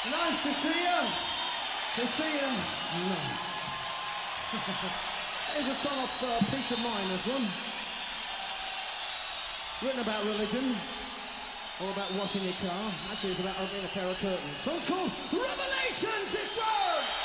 Nice to see you. To see you. Nice. Here's a song of Peace of Mind, this one. Written about religion. Or about washing your car. Actually, it's about opening a pair of curtains. Song's called Revelations, this one!